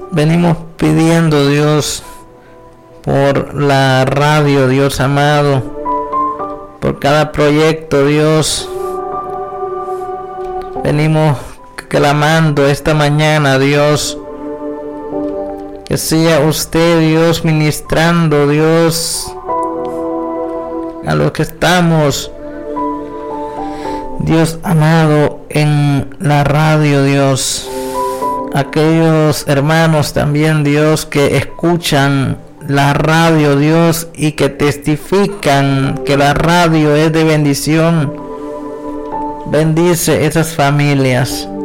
venimos pidiendo, Dios, por la radio, Dios amado, por cada proyecto, Dios. Venimos clamando esta mañana, Dios, que sea usted, Dios, ministrando, Dios, a los que estamos, Dios amado, en la radio, Dios. Aquellos hermanos también, Dios, que escuchan la radio, Dios, y que testifican que la radio es de bendición. Bendice esas familias.